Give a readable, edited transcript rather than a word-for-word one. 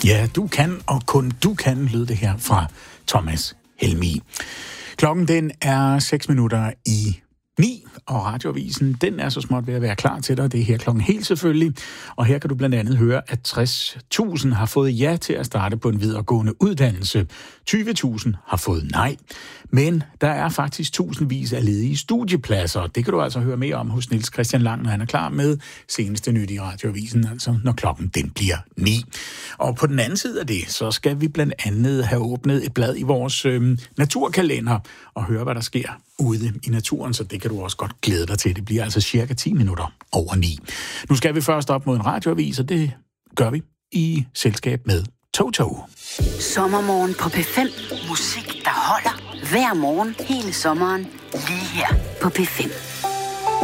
Ja, du kan, og kun du kan, lød det her fra Thomas Helmig. Klokken den er 6:09, og Radioavisen, den er så småt ved at være klar til dig. Det er her klokken helt selvfølgelig, og her kan du blandt andet høre, at 60.000 har fået ja til at starte på en videregående uddannelse. 20.000 har fået nej, men der er faktisk tusindvis af ledige studiepladser. Det kan du altså høre mere om hos Niels Christian Lang, når han er klar med seneste nyt i Radioavisen, altså når klokken den bliver 9. Og på den anden side af det, så skal vi blandt andet have åbnet et blad i vores naturkalender og høre, hvad der sker ude i naturen, så det kan du også godt glæde dig til. Det bliver altså cirka 10 minutter over 9. Nu skal vi først op mod en radioavis, og det gør vi i selskab med Toto. Sommermorgen på P5. Musik, der holder hver morgen hele sommeren lige her på P5.